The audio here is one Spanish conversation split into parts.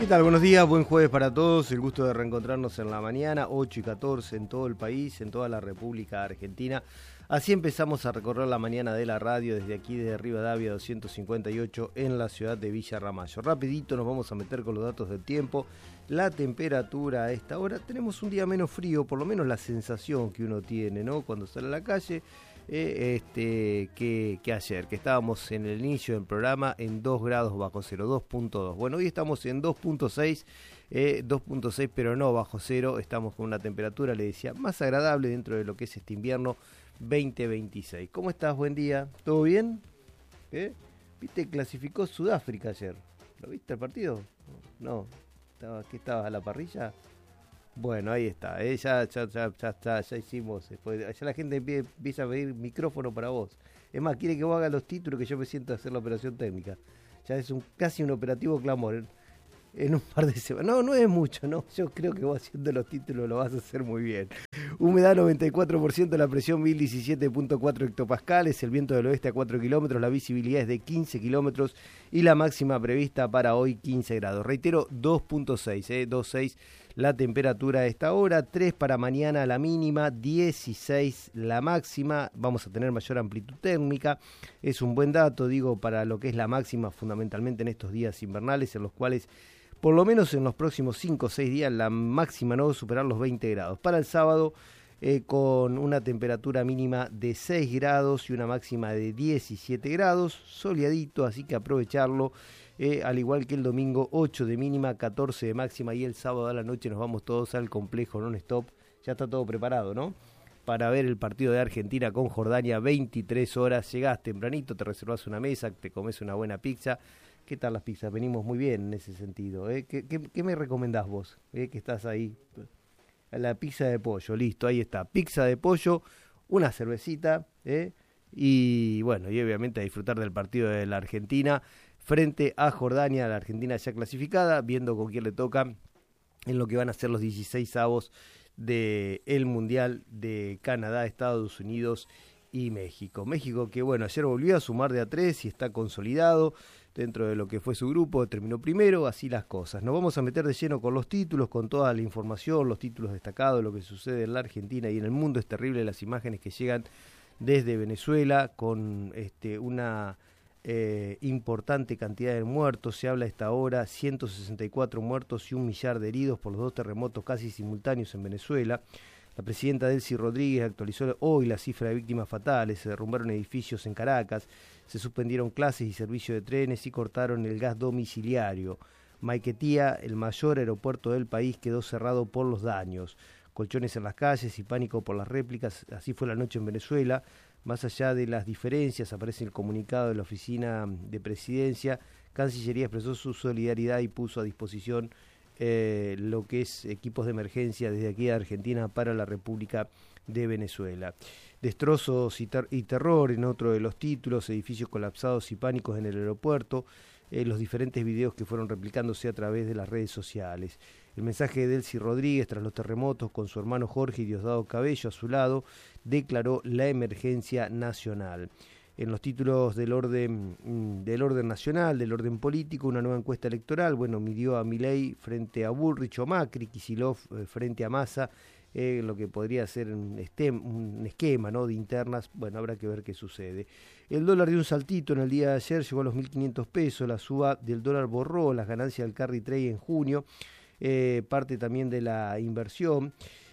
¿Qué tal? Buenos días, buen jueves para todos. El gusto de reencontrarnos en la mañana, 8:14 en todo el país, en toda la República Argentina. Así empezamos a recorrer la mañana de la radio desde aquí de Rivadavia 258 en la ciudad de Villa Ramallo. Rapidito nos vamos a meter con los datos del tiempo. La temperatura a esta hora, tenemos un día menos frío, por lo menos la sensación que uno tiene, ¿no? Cuando sale a la calle, que ayer, que estábamos en el inicio del programa en 2 grados bajo cero, 2.2. Bueno, hoy estamos en 2.6, 2.6 pero no bajo cero, estamos con una temperatura, le decía, más agradable dentro de lo que es este invierno 2026. ¿Cómo estás? Buen día. ¿Todo bien? ¿Viste? Clasificó Sudáfrica ayer. ¿Lo viste el partido? No. ¿Qué estabas a la parrilla? Bueno, ahí está. Ya hicimos. Ya la gente empieza a pedir micrófono para vos. Es más, quiere que vos hagas los títulos, que yo me siento a hacer la operación técnica. Ya es casi un operativo clamor. En un par de semanas. No es mucho, ¿no? Yo creo que vos haciendo los títulos lo vas a hacer muy bien. Humedad 94%, la presión 1017.4 hectopascales, el viento del oeste a 4 kilómetros, la visibilidad es de 15 kilómetros y la máxima prevista para hoy 15 grados. Reitero, 2.6, 2.6 la temperatura a esta hora, 3 para mañana la mínima, 16 la máxima, vamos a tener mayor amplitud térmica. Es un buen dato, digo, para lo que es la máxima fundamentalmente en estos días invernales en los cuales por lo menos en los próximos 5 o 6 días la máxima no va a superar los 20 grados. Para el sábado con una temperatura mínima de 6 grados y una máxima de 17 grados, soleadito, así que aprovecharlo. Al igual que el domingo, 8 de mínima, 14 de máxima y el sábado a la noche nos vamos todos al complejo non-stop. Ya está todo preparado, ¿no? Para ver el partido de Argentina con Jordania, 23 horas. Llegás tempranito, te reservás una mesa, te comes una buena pizza. ¿Qué tal las pizzas? Venimos muy bien en ese sentido. ¿Qué me recomendás vos? Que estás ahí. La pizza de pollo, listo, ahí está. Pizza de pollo, una cervecita, y bueno, y obviamente a disfrutar del partido de la Argentina frente a Jordania, la Argentina ya clasificada, viendo con quién le toca en lo que van a ser los 16avos del Mundial de Canadá, Estados Unidos y México. México que, bueno, ayer volvió a sumar de a 3 y está consolidado dentro de lo que fue su grupo, terminó primero, así las cosas. Nos vamos a meter de lleno con los títulos, con toda la información, los títulos destacados, lo que sucede en la Argentina y en el mundo. Es terrible las imágenes que llegan desde Venezuela con una importante cantidad de muertos. Se habla a esta hora 164 muertos y 1 millar de heridos por los 2 terremotos casi simultáneos en Venezuela. La presidenta Delcy Rodríguez actualizó hoy la cifra de víctimas fatales. Se derrumbaron edificios en Caracas, se suspendieron clases y servicio de trenes y cortaron el gas domiciliario. Maiquetía, el mayor aeropuerto del país, quedó cerrado por los daños. Colchones en las calles y pánico por las réplicas. Así fue la noche en Venezuela. Más allá de las diferencias, aparece el comunicado de la Oficina de Presidencia. Cancillería expresó su solidaridad y puso a disposición lo que es equipos de emergencia desde aquí a Argentina para la República de Venezuela. Destrozos y terror en otro de los títulos, edificios colapsados y pánicos en el aeropuerto, los diferentes videos que fueron replicándose a través de las redes sociales. El mensaje de Delcy Rodríguez tras los terremotos con su hermano Jorge y Diosdado Cabello a su lado, declaró la emergencia nacional. En los títulos del orden nacional, del orden político, una nueva encuesta electoral, midió a Milei frente a Bullrich o Macri, Kicillof frente a Massa, lo que podría ser un esquema, ¿no?, de internas. Bueno, habrá que ver qué sucede. El dólar dio un saltito en el día de ayer, llegó a los 1.500 pesos, la suba del dólar borró las ganancias del carry trade en junio, parte también de la inversión.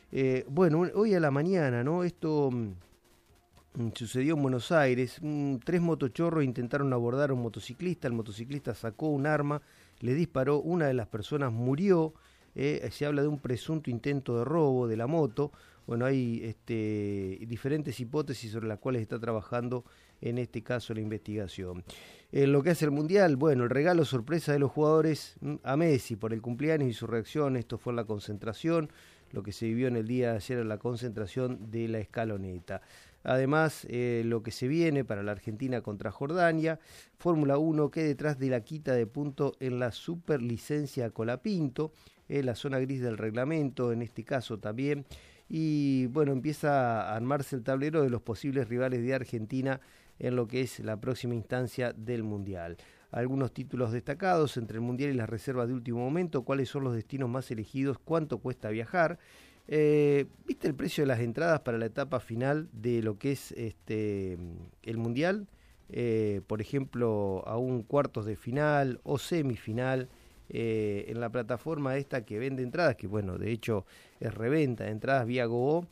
Hoy a la mañana, ¿no?, esto sucedió en Buenos Aires. 3 motochorros intentaron abordar a un motociclista. El motociclista sacó un arma, le disparó, una de las personas murió. Se habla de un presunto intento de robo de la moto. Bueno, hay diferentes hipótesis sobre las cuales está trabajando en este caso la investigación. Lo que hace el Mundial, el regalo sorpresa de los jugadores a Messi por el cumpleaños y su reacción. Esto fue en la concentración, lo que se vivió en el día de ayer en la concentración de la Escaloneta. Además, lo que se viene para la Argentina contra Jordania, Fórmula 1 que detrás de la quita de punto en la superlicencia Colapinto, la zona gris del reglamento en este caso también, y empieza a armarse el tablero de los posibles rivales de Argentina en lo que es la próxima instancia del Mundial. algunos títulos destacados entre el Mundial y las reservas de último momento, cuáles son los destinos más elegidos, cuánto cuesta viajar. ¿Viste el precio de las entradas para la etapa final de lo que es el Mundial? Por ejemplo, a un cuartos de final o semifinal, en la plataforma esta que vende entradas, que bueno, de hecho es reventa de entradas vía GoO.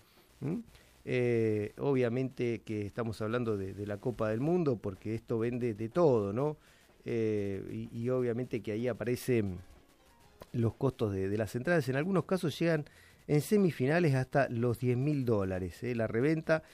Obviamente que estamos hablando de la Copa del Mundo, porque esto vende de todo, ¿no? Y obviamente que ahí aparecen los costos de las entradas. En algunos casos llegan en semifinales hasta los $10.000, la reventa.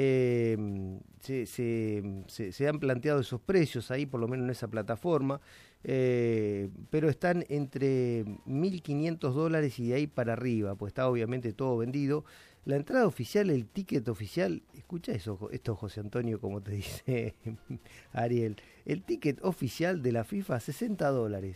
Se han planteado esos precios ahí, por lo menos en esa plataforma, pero están entre $1.500 y de ahí para arriba, pues está obviamente todo vendido. La entrada oficial, el ticket oficial, escucha eso, esto José Antonio, como te dice Ariel, el ticket oficial de la FIFA, $60.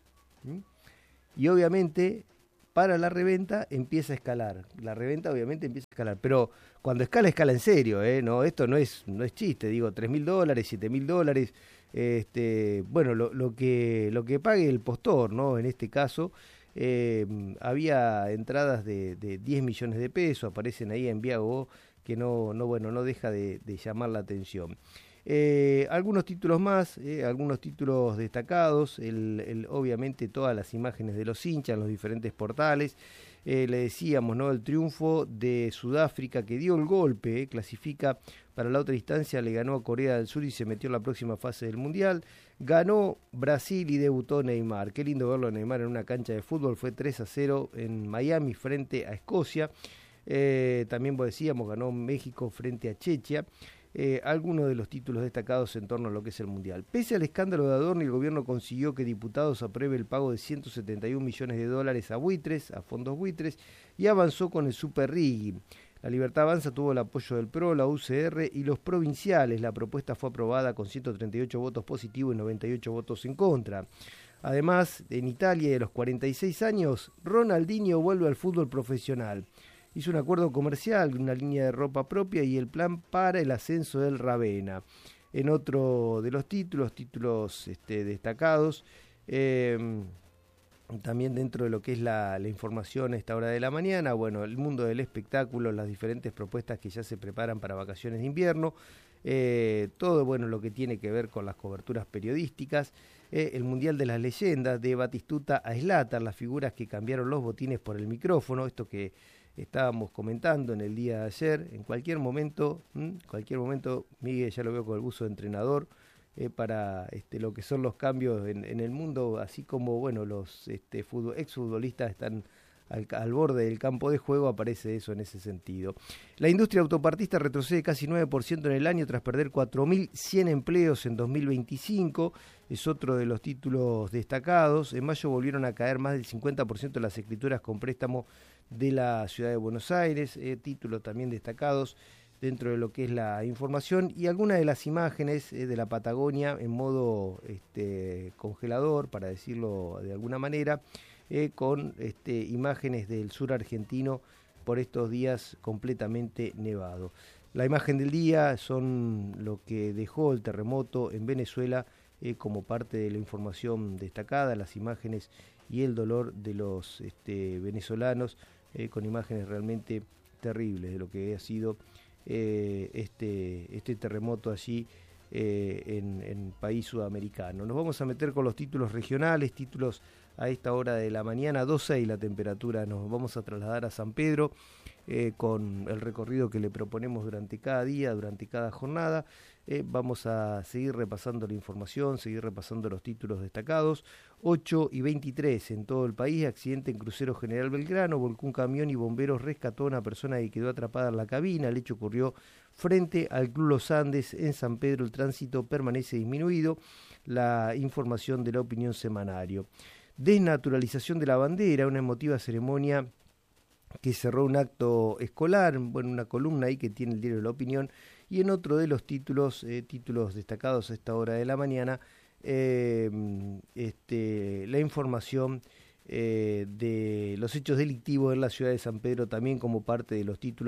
Y obviamente para la reventa empieza a escalar. La reventa obviamente empieza a escalar, pero cuando escala, escala en serio, ¿eh? No, esto no es chiste, digo, $3.000, $7.000, bueno, lo que pague el postor, ¿no? En este caso, había entradas de 10 millones de pesos, aparecen ahí en Viago, que no deja de llamar la atención. Algunos títulos más, algunos títulos destacados, obviamente todas las imágenes de los hinchas en los diferentes portales. Le decíamos, ¿no? El triunfo de Sudáfrica, que dio el golpe, clasifica para la otra instancia, le ganó a Corea del Sur y se metió en la próxima fase del Mundial. Ganó Brasil y debutó Neymar. Qué lindo verlo a Neymar en una cancha de fútbol. Fue 3-0 en Miami frente a Escocia. También decíamos, ganó México frente a Chequia. Algunos de los títulos destacados en torno a lo que es el Mundial. Pese al escándalo de Adorno, el gobierno consiguió que diputados apruebe el pago de $171 millones a buitres, a fondos buitres, y avanzó con el Super Rigging. La Libertad Avanza tuvo el apoyo del PRO, la UCR y los provinciales. La propuesta fue aprobada con 138 votos positivos y 98 votos en contra. Además, en Italia, de los 46 años, Ronaldinho vuelve al fútbol profesional. Hizo un acuerdo comercial, una línea de ropa propia y el plan para el ascenso del Ravenna. En otro de los títulos destacados, también dentro de lo que es la información a esta hora de la mañana, bueno, el mundo del espectáculo, las diferentes propuestas que ya se preparan para vacaciones de invierno, todo bueno lo que tiene que ver con las coberturas periodísticas, el Mundial de las Leyendas, de Batistuta a Zlatan, las figuras que cambiaron los botines por el micrófono, esto que estábamos comentando en el día de ayer. En cualquier momento, Miguel ya lo veo con el buzo de entrenador, para lo que son los cambios en el mundo, así como bueno los exfutbolistas están al borde del campo de juego, aparece eso en ese sentido. La industria autopartista retrocede casi 9% en el año tras perder 4.100 empleos en 2025, es otro de los títulos destacados. En mayo volvieron a caer más del 50% de las escrituras con préstamo de la ciudad de Buenos Aires, títulos también destacados dentro de lo que es la información, y algunas de las imágenes de la Patagonia en modo congelador, para decirlo de alguna manera, con imágenes del sur argentino por estos días completamente nevado. La imagen del día son lo que dejó el terremoto en Venezuela como parte de la información destacada, las imágenes y el dolor de los venezolanos, con imágenes realmente terribles de lo que ha sido este terremoto allí en país sudamericano. Nos vamos a meter con los títulos regionales, títulos a esta hora de la mañana, 2:06 la temperatura. Nos vamos a trasladar a San Pedro con el recorrido que le proponemos durante cada día, durante cada jornada. Vamos a seguir repasando la información, seguir repasando los títulos destacados. 8:23 en todo el país, accidente en crucero General Belgrano, volcó un camión y bomberos rescató a una persona que quedó atrapada en la cabina. El hecho ocurrió frente al Club Los Andes en San Pedro. El tránsito permanece disminuido. La información de la Opinión Semanario. Desnaturalización de la bandera, una emotiva ceremonia que cerró un acto escolar, bueno, una columna ahí que tiene el diario La Opinión. Y en otro de los títulos destacados a esta hora de la mañana, la información de los hechos delictivos en la ciudad de San Pedro, también como parte de los títulos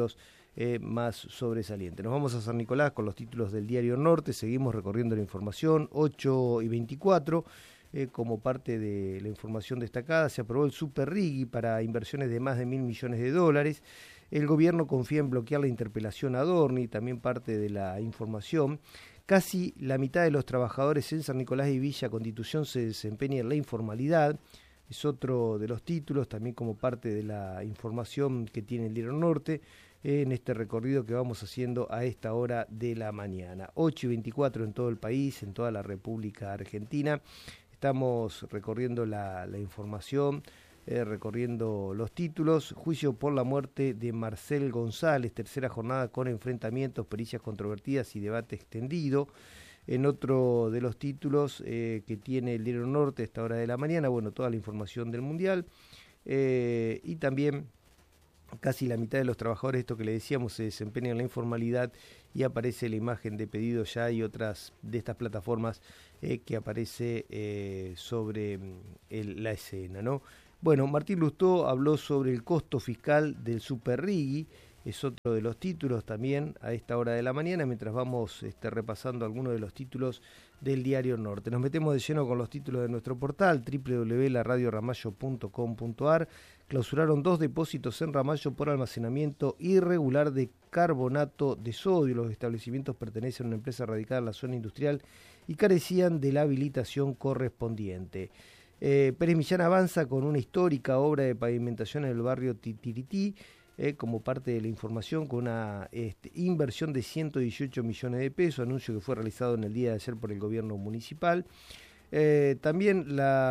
más sobresaliente. Nos vamos a San Nicolás con los títulos del Diario Norte, seguimos recorriendo la información, 8:24. Como parte de la información destacada, se aprobó el Super Riggi para inversiones de más de $1.000 millones. El gobierno confía en bloquear la interpelación a Adorni, también parte de la información. Casi la mitad de los trabajadores en San Nicolás y Villa Constitución se desempeña en la informalidad. Es otro de los títulos, también como parte de la información que tiene el Diario Norte, en este recorrido que vamos haciendo a esta hora de la mañana. 8:24 en todo el país, en toda la República Argentina. Estamos recorriendo la información, recorriendo los títulos. Juicio por la muerte de Marcel González, tercera jornada con enfrentamientos, pericias controvertidas y debate extendido. En otro de los títulos que tiene el Diario Norte a esta hora de la mañana, bueno, toda la información del Mundial. Y también casi la mitad de los trabajadores, esto que le decíamos, se desempeñan en la informalidad, y aparece la imagen de Pedido Ya y otras de estas plataformas que aparece sobre la escena, ¿no? Bueno, Martín Lustó habló sobre el costo fiscal del Super Riggi, es otro de los títulos también a esta hora de la mañana, mientras vamos repasando algunos de los títulos del Diario Norte. Nos metemos de lleno con los títulos de nuestro portal, www.laradioramallo.com.ar. Clausuraron 2 depósitos en Ramallo por almacenamiento irregular de carbonato de sodio. Los establecimientos pertenecen a una empresa radicada en la zona industrial y carecían de la habilitación correspondiente. Pérez Millán avanza con una histórica obra de pavimentación en el barrio Titirití, como parte de la información, con una inversión de 118 millones de pesos, anuncio que fue realizado en el día de ayer por el gobierno municipal. También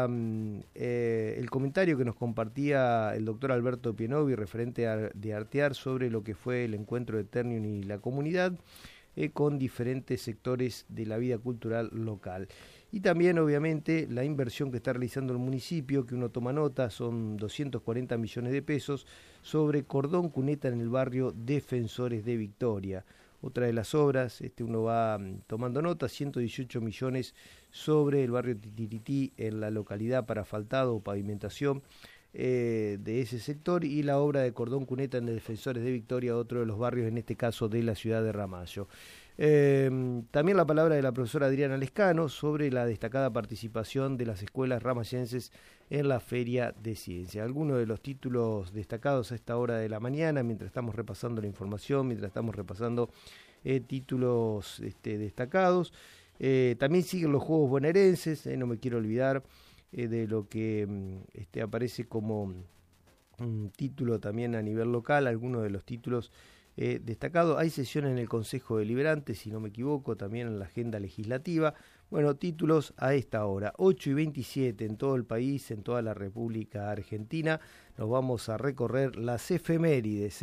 el comentario que nos compartía el doctor Alberto Pienovi referente de Artear sobre lo que fue el encuentro de Ternium y la comunidad con diferentes sectores de la vida cultural local. Y también, obviamente, la inversión que está realizando el municipio, que uno toma nota, son 240 millones de pesos sobre cordón cuneta en el barrio Defensores de Victoria. Otra de las obras, uno va tomando nota, 118 millones sobre el barrio Titirití en la localidad para asfaltado o pavimentación de ese sector, y la obra de cordón cuneta en Defensores de Victoria, otro de los barrios, en este caso de la ciudad de Ramallo. También la palabra de la profesora Adriana Lescano sobre la destacada participación de las escuelas ramallenses en la Feria de Ciencia. Algunos de los títulos destacados a esta hora de la mañana, mientras estamos repasando la información, mientras estamos repasando títulos destacados. También siguen los Juegos Bonaerenses, no me quiero olvidar de lo que aparece como un título también a nivel local, algunos de los títulos destacado. Hay sesiones en el Consejo Deliberante, si no me equivoco, también en la agenda legislativa. Bueno, títulos a esta hora, 8:27 en todo el país, en toda la República Argentina. Nos vamos a recorrer las efemérides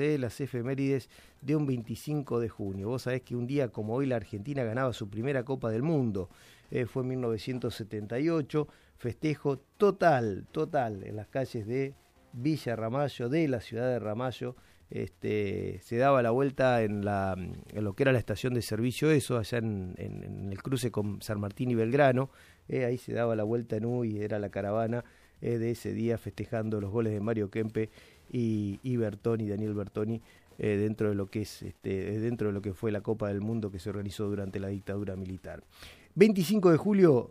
de un 25 de junio. Vos sabés que un día como hoy la Argentina ganaba su primera Copa del Mundo. Fue en 1978, festejo total en las calles de Villa Ramallo, de la ciudad de Ramallo. Se daba la vuelta en lo que era la estación de servicio, allá en el cruce con San Martín y Belgrano. Ahí se daba la vuelta en U y era la caravana de ese día festejando los goles de Mario Kempe y Daniel Bertoni, dentro de lo que es dentro de lo que fue la Copa del Mundo que se organizó durante la dictadura militar. 25 de junio,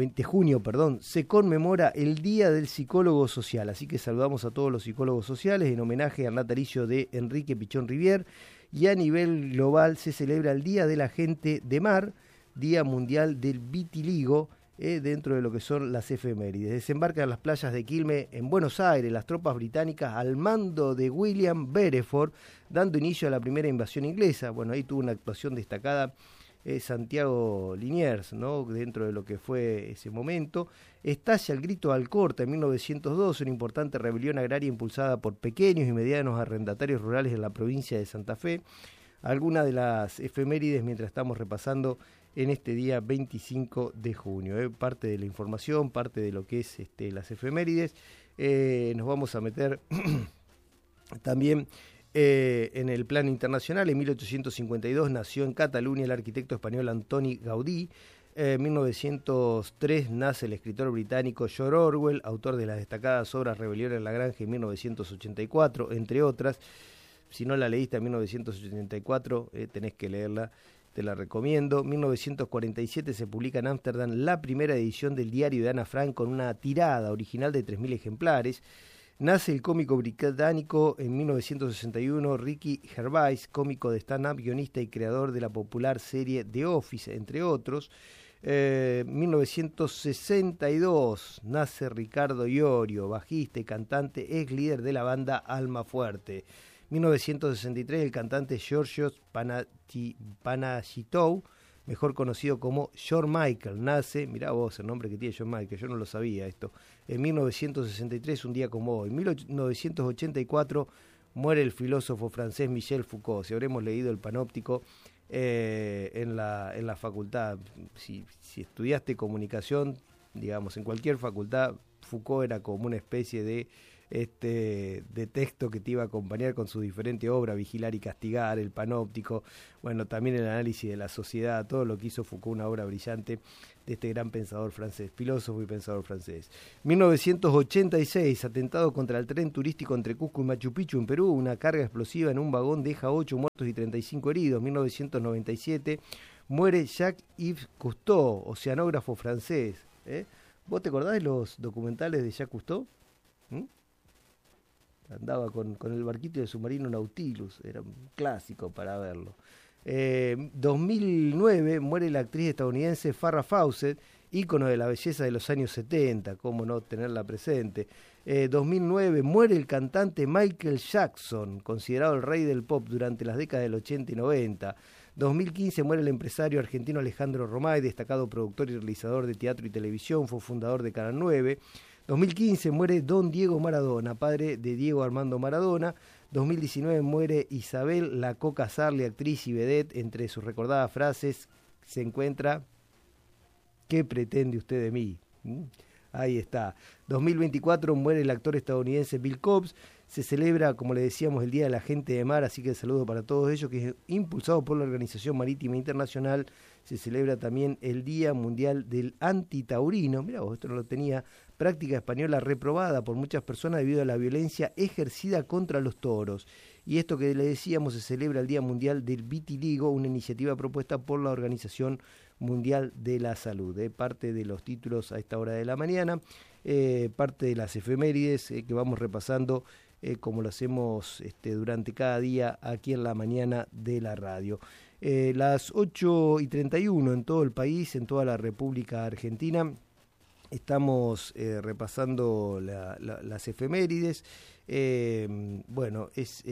se conmemora el Día del Psicólogo Social, así que saludamos a todos los psicólogos sociales en homenaje al natalicio de Enrique Pichón Rivière, y a nivel global se celebra el Día de la Gente de Mar, Día Mundial del Vitiligo, dentro de lo que son las efemérides. Desembarcan las playas de Quilmes en Buenos Aires las tropas británicas al mando de William Beresford, dando inicio a la primera invasión inglesa. Bueno, ahí tuvo una actuación destacada Santiago Liniers, ¿no? Dentro de lo que fue ese momento. Estalla el grito de Alcorta en 1902, una importante rebelión agraria impulsada por pequeños y medianos arrendatarios rurales en la provincia de Santa Fe. Algunas de las efemérides mientras estamos repasando en este día 25 de junio. Parte de la información, parte de lo que es las efemérides. Nos vamos a meter también en el plano internacional. En 1852 nació en Cataluña el arquitecto español Antoni Gaudí. En 1903 nace el escritor británico George Orwell, autor de las destacadas obras Rebelión en la Granja en 1984, entre otras. si no la leíste en 1984, tenés que leerla, te la recomiendo. 1947 se publica en Ámsterdam la primera edición del diario de Ana Frank con una tirada original de 3.000 ejemplares. Nace el cómico británico en 1961, Ricky Gervais, cómico de stand-up, guionista y creador de la popular serie The Office, entre otros. 1962 nace Ricardo Iorio, bajista y cantante, ex líder de la banda Almafuerte. 1963 el cantante Georgios Panagitou, mejor conocido como George Michael, nace, mirá vos el nombre que tiene George Michael, yo no lo sabía esto, en 1963, un día como hoy. En 1984 muere el filósofo francés Michel Foucault. Si habremos leído el Panóptico en la facultad, si estudiaste comunicación, digamos, en cualquier facultad, Foucault era como una especie de texto que te iba a acompañar con su diferente obra, Vigilar y Castigar, el Panóptico, bueno, también el análisis de la sociedad, todo lo que hizo Foucault, una obra brillante de este gran pensador francés, filósofo y pensador francés. 1986, atentado contra el tren turístico entre Cusco y Machu Picchu en Perú, una carga explosiva en un vagón deja 8 muertos y 35 heridos. 1997, muere Jacques-Yves Cousteau, oceanógrafo francés. ¿Vos te acordás de los documentales de Jacques Cousteau? Andaba con el barquito del submarino Nautilus, era un clásico para verlo. 2009 muere la actriz estadounidense Farrah Fawcett, ícono de la belleza de los años 70, cómo no tenerla presente. 2009 muere el cantante Michael Jackson, considerado el rey del pop durante las décadas del 80 y 90. 2015 muere el empresario argentino Alejandro Romay, destacado productor y realizador de teatro y televisión, fue fundador de Canal 9. 2015 muere Don Diego Maradona, padre de Diego Armando Maradona. 2019 muere Isabel La Coca Sarli, actriz y vedette. Entre sus recordadas frases se encuentra: ¿qué pretende usted de mí? Ahí está. 2024 muere el actor estadounidense Bill Cobbs. Se celebra, como le decíamos, el Día de la Gente de Mar, así que el saludo para todos ellos, que es impulsado por la Organización Marítima Internacional. Se celebra también el Día Mundial del Antitaurino. Mirá vos, esto no lo tenía. Práctica española reprobada por muchas personas debido a la violencia ejercida contra los toros. Y esto que le decíamos, se celebra el Día Mundial del Vitiligo, una iniciativa propuesta por la Organización Mundial de la Salud. Parte de los títulos a esta hora de la mañana, parte de las efemérides que vamos repasando como lo hacemos durante cada día aquí en la mañana de la radio. Las 8:31 en todo el país, en toda la República Argentina. Estamos repasando las efemérides. Bueno, es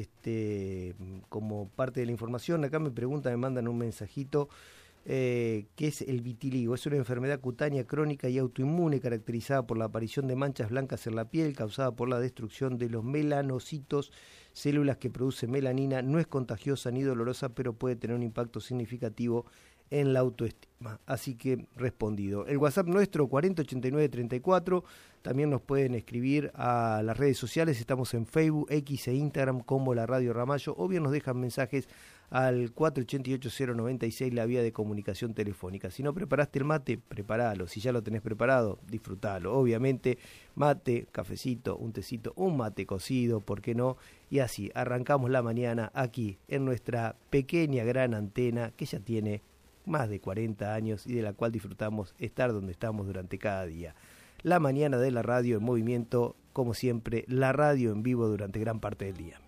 como parte de la información. Acá me mandan un mensajito. ¿Qué es el vitiligo? Es una enfermedad cutánea crónica y autoinmune caracterizada por la aparición de manchas blancas en la piel causada por la destrucción de los melanocitos, células que producen melanina. No es contagiosa ni dolorosa, pero puede tener un impacto significativo en la autoestima. Así que respondido. El WhatsApp nuestro 408934. También nos pueden escribir a las redes sociales. Estamos en Facebook, X e Instagram como La Radio Ramallo, o bien nos dejan mensajes al 488-096, la vía de comunicación telefónica. Si no preparaste el mate, prepáralo. Si ya lo tenés preparado, disfrutalo. Obviamente, mate, cafecito, un tecito, un mate cocido, ¿por qué no? Y así arrancamos la mañana aquí en nuestra pequeña gran antena que ya tiene más de 40 años y de la cual disfrutamos estar donde estamos durante cada día. La mañana de la radio en movimiento, como siempre, la radio en vivo durante gran parte del día.